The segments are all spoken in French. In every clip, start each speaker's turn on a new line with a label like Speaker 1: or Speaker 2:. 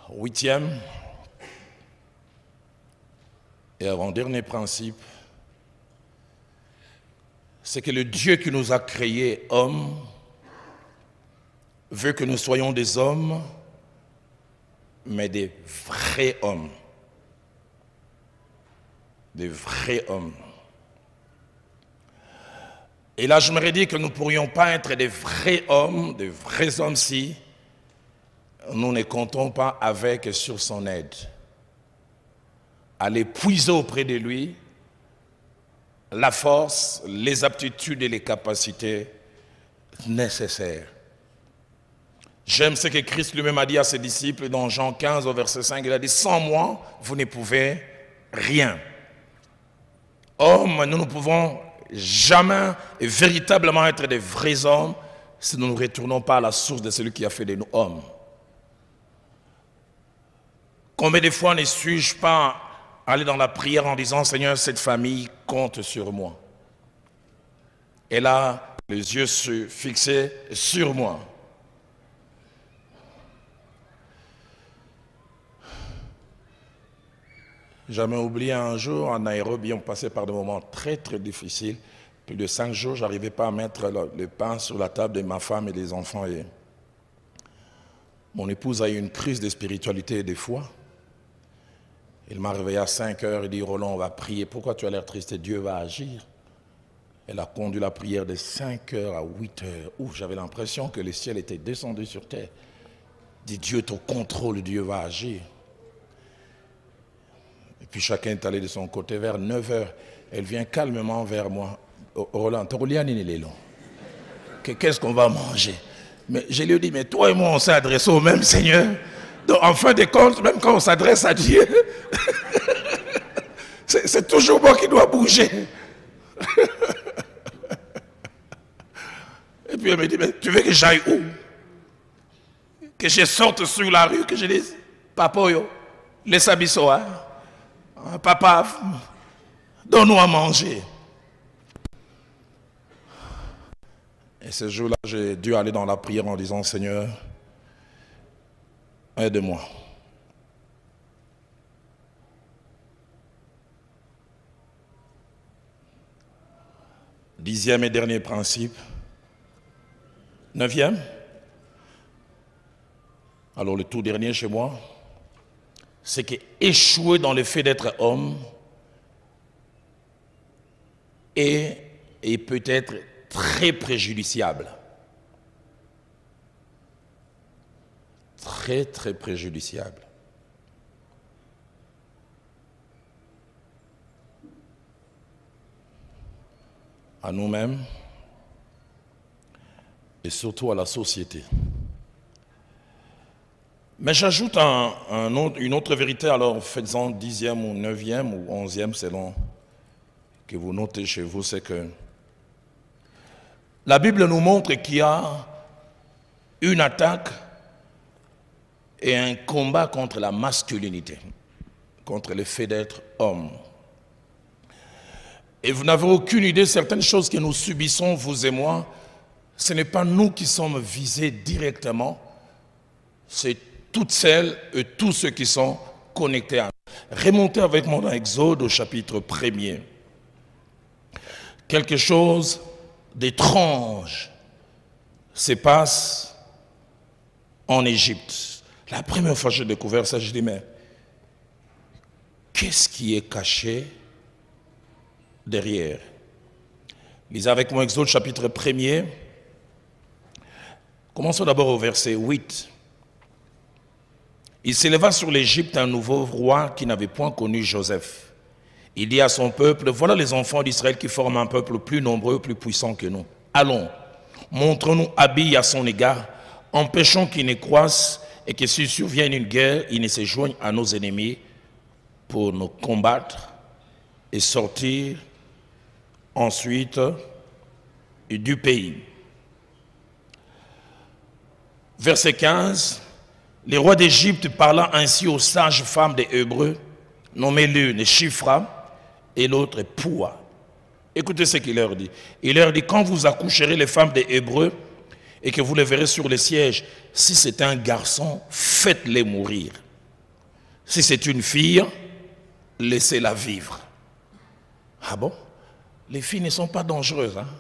Speaker 1: Huitième et avant-dernier principe, c'est que le Dieu qui nous a créés hommes veut que nous soyons des hommes, mais des vrais hommes. Des vrais hommes. Et là, je me dis que nous ne pourrions pas être des vrais hommes si nous ne comptons pas avec et sur son aide. Aller puiser auprès de lui la force, les aptitudes et les capacités nécessaires. J'aime ce que Christ lui-même a dit à ses disciples dans Jean 15 au verset 5. Il a dit, sans moi, vous ne pouvez rien. Hommes, nous ne pouvons jamais et véritablement être des vrais hommes si nous ne retournons pas à la source de celui qui a fait de nous hommes. Combien de fois ne suis-je pas aller dans la prière en disant, Seigneur, cette famille compte sur moi. Et là, les yeux se fixaient sur moi. Jamais oublié un jour, en Nairobi, on passait par des moments très très difficiles. Plus de 5 jours, je n'arrivais pas à mettre le pain sur la table de ma femme et des enfants. Et mon épouse a eu une crise de spiritualité et de foi. Il m'a réveillé à 5 heures et dit, Roland, on va prier. Pourquoi tu as l'air triste? Dieu va agir. Elle a conduit la prière de 5 heures à 8 heures. Ouf, j'avais l'impression que le ciel était descendu sur terre. Dit, Dieu est au contrôle, Dieu va agir. Et puis chacun est allé de son côté. Vers 9 heures, elle vient calmement vers moi. Roland, qu'est-ce qu'on va manger? Mais je lui ai dit, mais toi et moi, on s'est adressé au même Seigneur. Donc, en fin de compte, même quand on s'adresse à Dieu, c'est toujours moi qui dois bouger. Et puis elle me dit, mais tu veux que j'aille où? Que je sorte sur la rue, que je dise, Papa, yo, laisse abisoa. Papa, donne-nous à manger. Et ce jour-là, j'ai dû aller dans la prière en disant, Seigneur, aide-moi. Dixième et dernier principe. 9e. Alors le tout dernier chez moi, c'est qu'échouer dans le fait d'être homme est peut-être très préjudiciable. Très, très préjudiciable. À nous-mêmes et surtout à la société. Mais j'ajoute une autre vérité, alors faites-en 10e ou 9e ou 11e selon que vous notez chez vous, c'est que la Bible nous montre qu'il y a une attaque et un combat contre la masculinité, contre le fait d'être homme. Et vous n'avez aucune idée, certaines choses que nous subissons, vous et moi, ce n'est pas nous qui sommes visés directement, c'est toutes celles et tous ceux qui sont connectés à nous. Remontez avec moi dans Exode au chapitre 1er. Quelque chose d'étrange se passe en Égypte. La première fois que j'ai découvert ça, je dis, mais qu'est-ce qui est caché derrière? Lisez avec moi Exode chapitre 1er. Commençons d'abord au verset 8. Il s'éleva sur l'Égypte un nouveau roi qui n'avait point connu Joseph. Il dit à son peuple, voilà les enfants d'Israël qui forment un peuple plus nombreux, plus puissant que nous. Allons, montrons-nous habiles à son égard, empêchons qu'il ne croisse et que s'il survienne une guerre, il ne se joigne à nos ennemis pour nous combattre et sortir ensuite du pays. Verset 15, les rois d'Égypte parlant ainsi aux sages femmes des Hébreux, nommées l'une Shifra et l'autre Poua. Écoutez ce qu'il leur dit. Il leur dit, quand vous accoucherez les femmes des Hébreux et que vous les verrez sur les sièges, si c'est un garçon, faites-les mourir. Si c'est une fille, laissez-la vivre. Ah bon? Les filles ne sont pas dangereuses. Hein?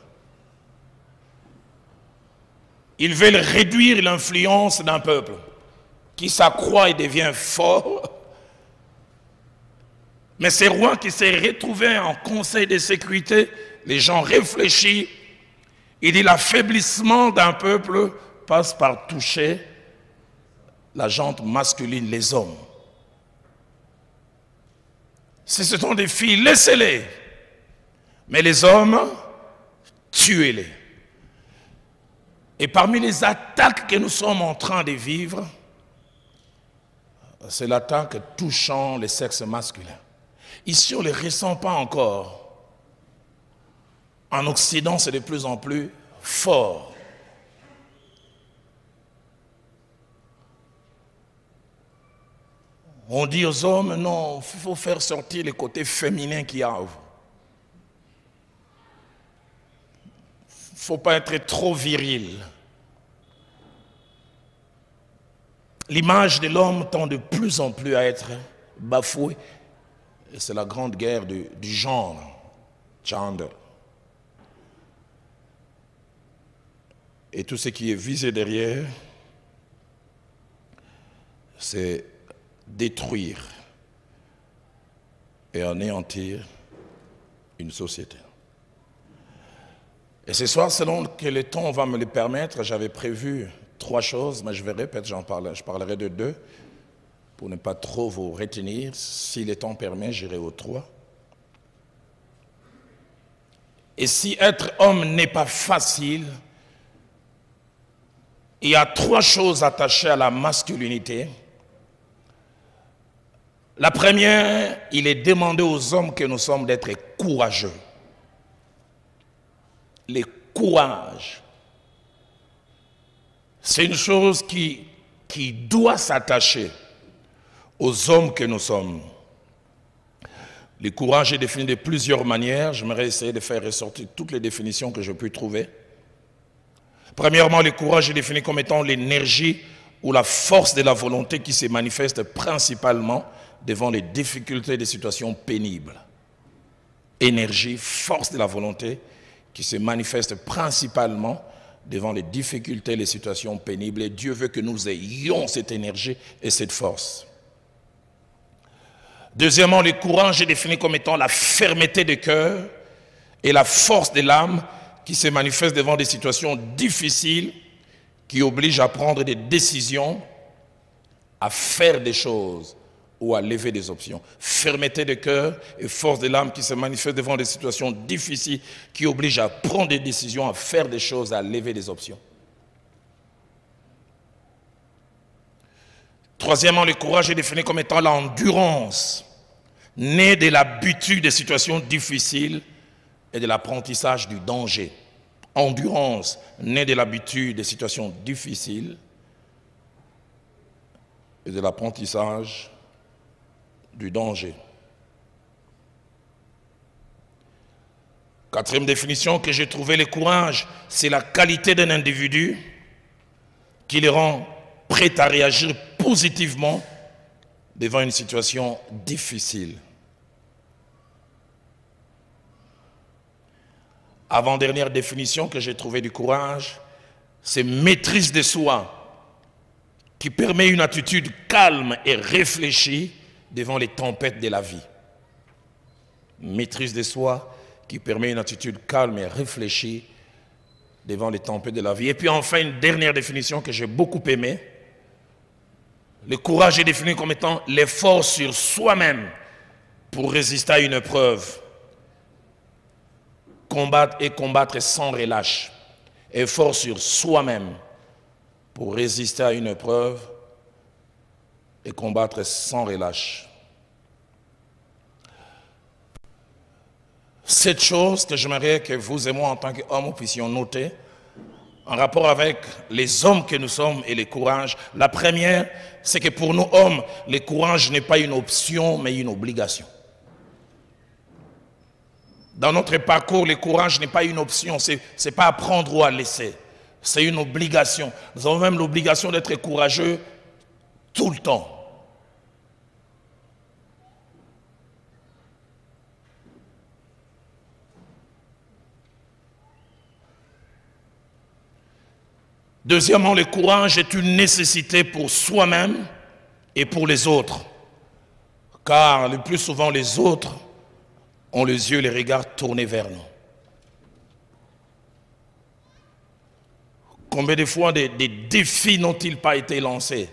Speaker 1: Ils veulent réduire l'influence d'un peuple qui s'accroît et devient fort. Mais ces rois qui s'est retrouvé en conseil de sécurité, les gens réfléchissent. Il dit l'affaiblissement d'un peuple passe par toucher la jante masculine, les hommes. Si ce sont des filles, laissez-les. Mais les hommes, tuez-les. Et parmi les attaques que nous sommes en train de vivre, c'est l'attaque touchant les sexes masculins. Ici, on ne les ressent pas encore. En Occident, c'est de plus en plus fort. On dit aux hommes, non, il faut faire sortir les côtés féminins qu'il y a en vous. Il ne faut pas être trop viril. L'image de l'homme tend de plus en plus à être bafouée. Et c'est la grande guerre du genre, gender. Et tout ce qui est visé derrière, c'est détruire et anéantir une société. Et ce soir, selon que le temps va me le permettre, j'avais prévu 3 choses, mais je verrai, peut-être je parlerai de 2, pour ne pas trop vous retenir. Si le temps permet, j'irai aux 3. Et si être homme n'est pas facile, il y a 3 choses attachées à la masculinité. La première, il est demandé aux hommes que nous sommes d'être courageux. Le courage, c'est une chose qui doit s'attacher aux hommes que nous sommes. Le courage est défini de plusieurs manières. J'aimerais essayer de faire ressortir toutes les définitions que je peux trouver. Premièrement, le courage est défini comme étant l'énergie ou la force de la volonté qui se manifeste principalement devant les difficultés des situations pénibles. Énergie, force de la volonté qui se manifeste principalement devant les difficultés, les situations pénibles. Et Dieu veut que nous ayons cette énergie et cette force. Deuxièmement, le courage est défini comme étant la fermeté de cœur et la force de l'âme qui se manifeste devant des situations difficiles qui obligent à prendre des décisions, à faire des choses ou à lever des options. Fermeté de cœur et force de l'âme qui se manifeste devant des situations difficiles qui obligent à prendre des décisions, à faire des choses, à lever des options. Troisièmement, le courage est défini comme étant l'endurance, née de l'habitude des situations difficiles et de l'apprentissage du danger. Endurance, née de l'habitude des situations difficiles et de l'apprentissage du danger. Quatrième définition que j'ai trouvée, le courage, c'est la qualité d'un individu qui le rend prêt à réagir positivement devant une situation difficile. Avant-dernière définition que j'ai trouvée du courage, c'est maîtrise de soi, qui permet une attitude calme et réfléchie devant les tempêtes de la vie. Maîtrise de soi, qui permet une attitude calme et réfléchie devant les tempêtes de la vie. Et puis enfin, une dernière définition que j'ai beaucoup aimée. Le courage est défini comme étant l'effort sur soi-même pour résister à une épreuve. Combattre sans relâche. Effort sur soi-même pour résister à une épreuve et combattre sans relâche. Cette chose que j'aimerais que vous et moi, en tant qu'hommes, puissions noter en rapport avec les hommes que nous sommes et le courage. La première, c'est que pour nous hommes, le courage n'est pas une option, mais une obligation. Dans notre parcours, le courage n'est pas une option, c'est pas à prendre ou à laisser. C'est une obligation. Nous avons même l'obligation d'être courageux tout le temps. Deuxièmement, le courage est une nécessité pour soi-même et pour les autres. Car le plus souvent, les autres ont les yeux, les regards tournés vers nous. Combien de fois des défis n'ont-ils pas été lancés?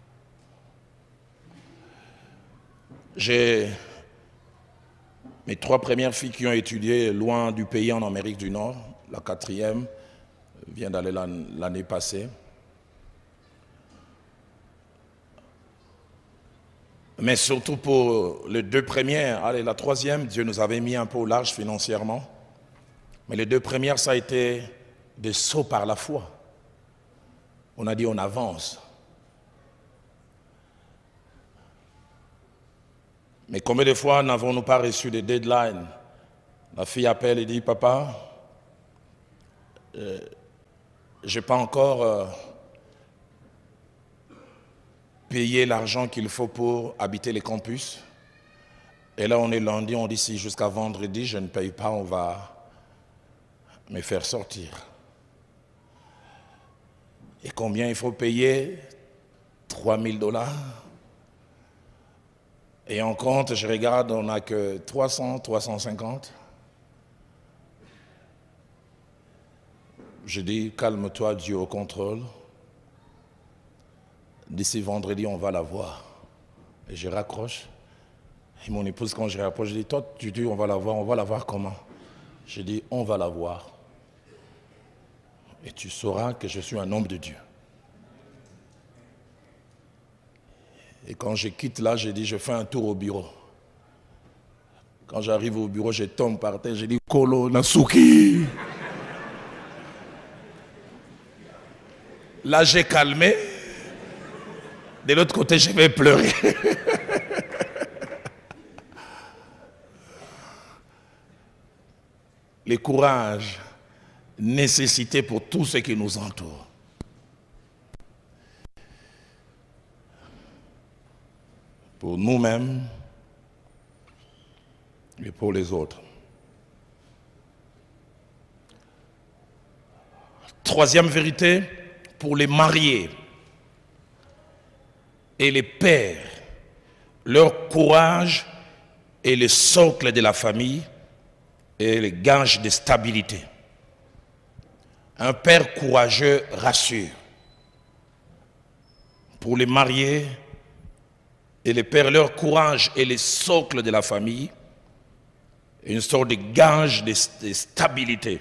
Speaker 1: J'ai mes 3 premières filles qui ont étudié loin du pays en Amérique du Nord. La 4e vient d'aller l'année passée. Mais surtout pour les 2 premières, allez, la 3e, Dieu nous avait mis un peu au large financièrement. Mais les 2 premières, ça a été des sauts par la foi. On a dit on avance. Mais combien de fois n'avons-nous pas reçu des deadlines? La fille appelle et dit, papa, je n'ai pas encore payé l'argent qu'il faut pour habiter les campus. Et là, on est lundi, on dit, si jusqu'à vendredi, je ne paye pas, on va me faire sortir. Et combien il faut payer? 3 000 $. Et en compte, je regarde, on n'a que 300, 350. Je dis, calme-toi, Dieu au contrôle. D'ici vendredi, on va la voir. Et je raccroche. Et mon épouse, quand je rapproche, je dis, toi, tu dis, on va la voir comment? Je dis, on va la voir. Et tu sauras que je suis un homme de Dieu. Et quand je quitte là, je dis, je fais un tour au bureau. Quand j'arrive au bureau, je tombe par terre, je dis, Kolo Nasuki. Là, j'ai calmé. De l'autre côté, je vais pleurer. Le courage, nécessité pour tout ce qui nous entoure. Pour nous-mêmes et pour les autres. Troisième vérité, pour les mariés et les pères, leur courage est le socle de la famille et le gage de stabilité. Un père courageux rassure. Pour les mariés et les pères, leur courage est le socle de la famille, une sorte de gage de stabilité.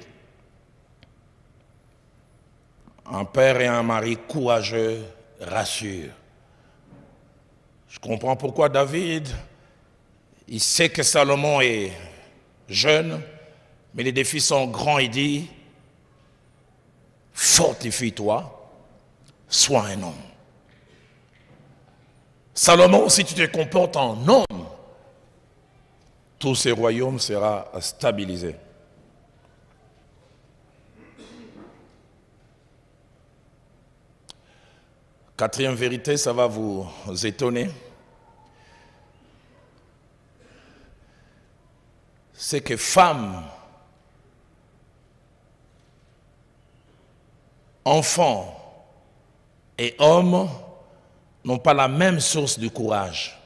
Speaker 1: Un père et un mari courageux rassurent. Je comprends pourquoi David, il sait que Salomon est jeune, mais les défis sont grands, il dit, fortifie-toi, sois un homme. Salomon, si tu te comportes en homme, tout ce royaume sera stabilisé. Quatrième vérité, ça va vous étonner. C'est que femmes, enfants et hommes n'ont pas la même source de courage.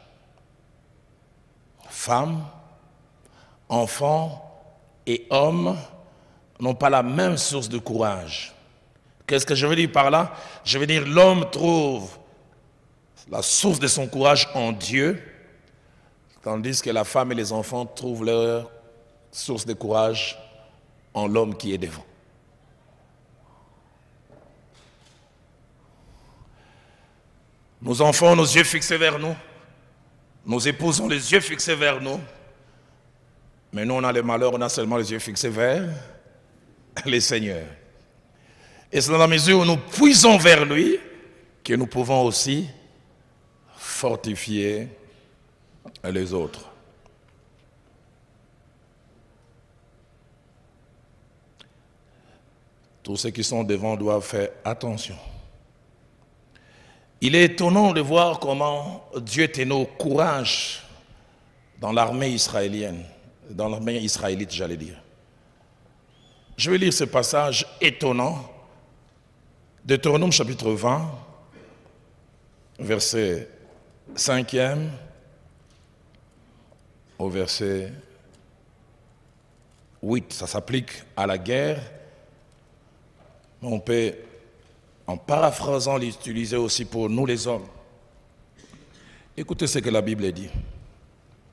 Speaker 1: Femmes, enfants et hommes n'ont pas la même source de courage. Qu'est-ce que je veux dire par là? Je veux dire l'homme trouve la source de son courage en Dieu, tandis que la femme et les enfants trouvent leur source de courage en l'homme qui est devant. Nos enfants ont nos yeux fixés vers nous. Nos épouses ont les yeux fixés vers nous. Mais nous, on a le malheur, on a seulement les yeux fixés vers les Seigneurs. Et c'est dans la mesure où nous puisons vers lui que nous pouvons aussi fortifier les autres. Tous ceux qui sont devant doivent faire attention. Il est étonnant de voir comment Dieu tenait au courage dans l'armée israélienne, dans l'armée israélite, j'allais dire. Je vais lire ce passage étonnant Deutéronome chapitre 20, verset 5e au verset 8. Ça s'applique à la guerre, mais on peut, en paraphrasant, l'utiliser aussi pour nous les hommes. Écoutez ce que la Bible dit.